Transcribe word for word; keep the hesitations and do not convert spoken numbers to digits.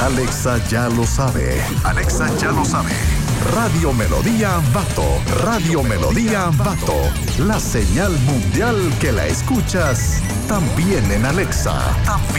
Alexa ya lo sabe. Alexa ya lo sabe. Radio Melodía Ambato. Radio Melodía Ambato. La señal mundial que la escuchas también en Alexa. También